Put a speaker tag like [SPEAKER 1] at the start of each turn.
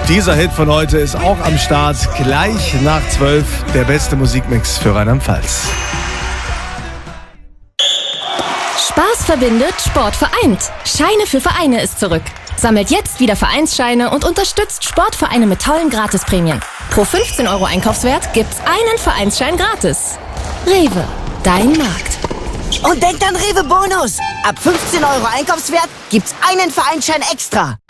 [SPEAKER 1] Dieser Hit von heute ist auch am Start. Gleich nach 12 der beste Musikmix für Rheinland-Pfalz.
[SPEAKER 2] Spaß verbindet, Sport vereint. Scheine für Vereine ist zurück. Sammelt jetzt wieder Vereinsscheine und unterstützt Sportvereine mit tollen Gratisprämien. Pro 15 € Einkaufswert gibt's einen Vereinsschein gratis. Rewe, dein Markt.
[SPEAKER 3] Und denkt an Rewe Bonus. Ab 15 € Einkaufswert gibt's einen Vereinsschein extra.